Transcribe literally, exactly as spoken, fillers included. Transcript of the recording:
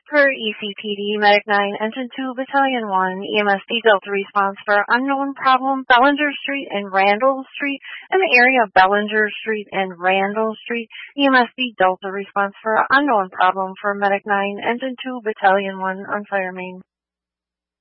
For E C P D, Medic nine, Engine two, Battalion one, E M S D Delta response for unknown problem, Bellinger Street and Randall Street, in the area of Bellinger Street and Randall Street. E M S D Delta response for unknown problem for Medic nine, Engine two, Battalion one on fire main.